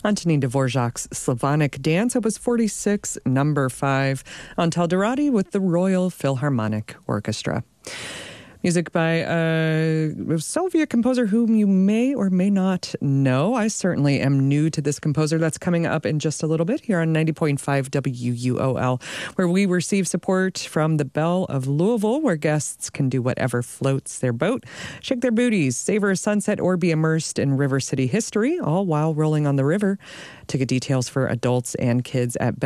Antonin Dvorak's Slavonic Dance, Opus 46, number 5, on Talderati with the Royal Philharmonic Orchestra. Music by a Soviet composer whom you may or may not know. I certainly am new to this composer. That's coming up in just a little bit here on 90.5 WUOL, where we receive support from the Belle of Louisville, where guests can do whatever floats their boat, shake their booties, savor a sunset, or be immersed in River City history, all while rolling on the river. Ticket details for adults and kids at